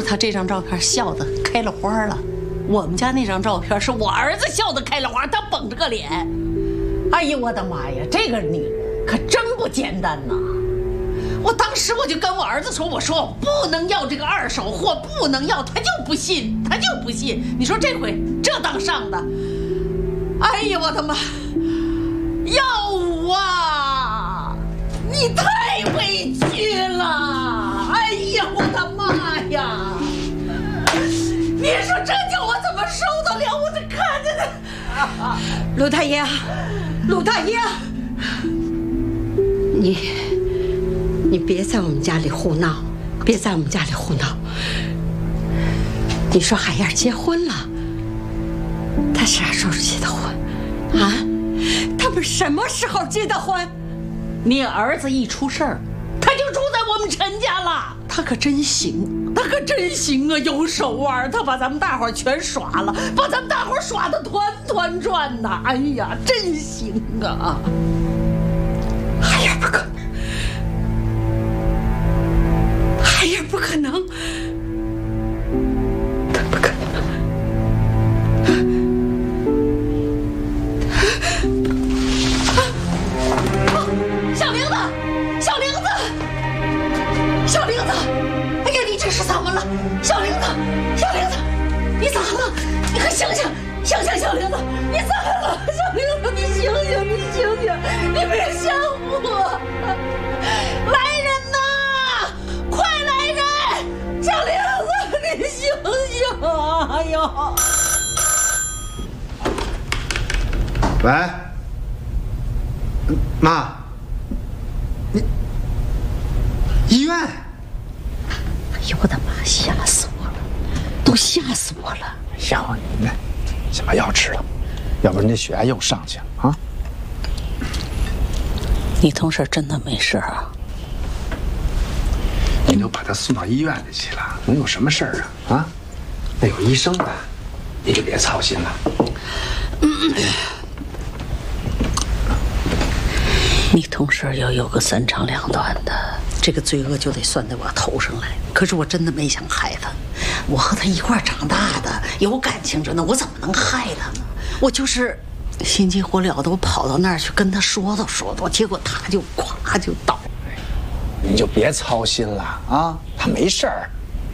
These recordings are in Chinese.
他这张照片笑得开了花了。我们家那张照片是我儿子笑得开了花，他绷着个脸。哎呀，我的妈呀，这个女人可真不简单呐！我当时我就跟我儿子说，我说我不能要这个二手货，不能要，他就不信，他就不信。你说这回这当上的，哎呀，我的妈！耀武啊，你太委屈了！哎呀，我的妈呀！你说这叫我怎么受得了？我这看着呢。 陆大爷，陆大爷，你别在我们家里胡闹，别在我们家里胡闹。你说海燕结婚了，他啥时候结的婚？啊？他们什么时候结的婚？ 你儿子一出事儿，他就住在我们陈家了。他可真行，他可真行啊，有手腕，他把咱们大伙儿全耍了，把咱们大伙儿耍得团团转呐！哎呀，真行啊！ 海燕不可能，海燕不可能，他不可能。 小玲子，小玲子，小玲子！哎呀，你这是怎么了？小玲子，小玲子，你咋了？你快醒醒，醒醒，小玲子，你咋了？小玲子，你醒醒，你醒醒，你别吓我！来人呐！快来人！小玲子，你醒醒啊！哎呦！ 喂，妈，你医院？ 哎呦我的妈！吓死我了，都吓死我了！ 吓唬你呢？先把药吃了，要不然这血压又上去了啊！ 你同事真的没事啊？ 你都把他送到医院里去了，能有什么事儿啊？啊，那有医生的，你就别操心了。 你同事要有个三长两短的，这个罪恶就得算在我头上来。可是我真的没想害他，我和他一块长大的，有感情着呢，我怎么能害他呢？我就是心急火燎的，我跑到那儿去跟他说道，结果他就咵就倒。 你就别操心了啊，他没事儿。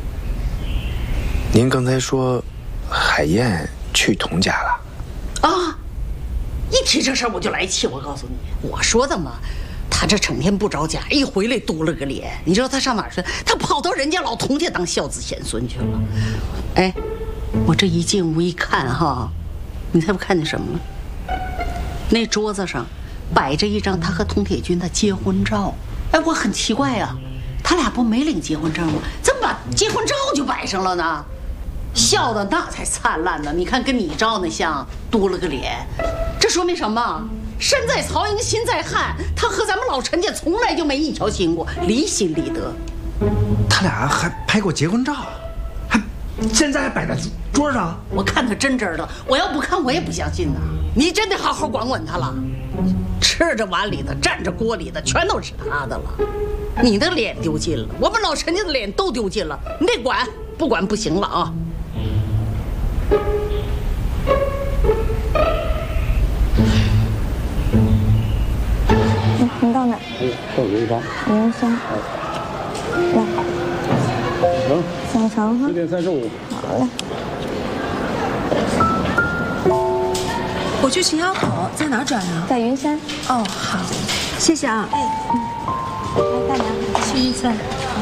您刚才说海燕去童家了啊？一提这事儿我就来气，我告诉你，我说的嘛，他这成天不着家，一回来嘟了个脸。你知道他上哪儿去？他跑到人家老童家当孝子贤孙去了。哎，我这一进屋一看哈，你猜我看见什么了？那桌子上摆着一张他和童铁军的结婚照。哎，我很奇怪啊，他俩不没领结婚证吗？怎么把结婚照就摆上了呢？笑的那才灿烂呢！你看跟你照那像，嘟了个脸，这说明什么？身在曹营心在汉，他和咱们老陈家从来就没一条心过，离心离德。 他俩还拍过结婚照，现在还摆在桌上。 我看他真真的，我要不看我也不相信呐。你真得好好管管他了，吃着碗里的，蘸着锅里的，全都是他的了。你的脸丢尽了，我们老陈家的脸都丢尽了，你得管，不管不行了啊！ 你到哪？ 到云山。 云山。来。 成。 小城哈。 9点35。 好嘞。 我去秦窑口，在哪儿转啊？ 在云山。 哦，好，谢谢啊。 来，大娘。 去医院。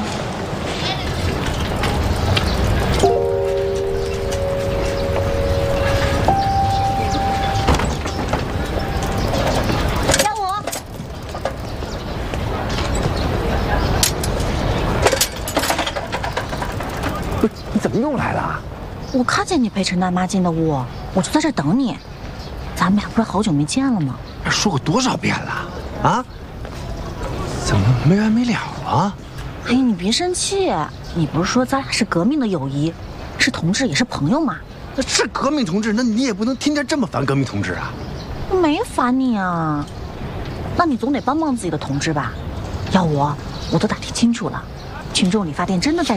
怎么又来了？ 我看见你陪陈大妈进的屋，我就在这等你。咱们俩不是好久没见了吗？ 说过多少遍了啊？怎么没完没了啊？ 哎呀，你别生气，你不是说咱俩是革命的友谊，是同志也是朋友吗？ 那是革命同志，那你也不能天天这么烦革命同志啊！ 我没烦你啊，那你总得帮帮自己的同志吧？要我都打听清楚了，群众理发店真的在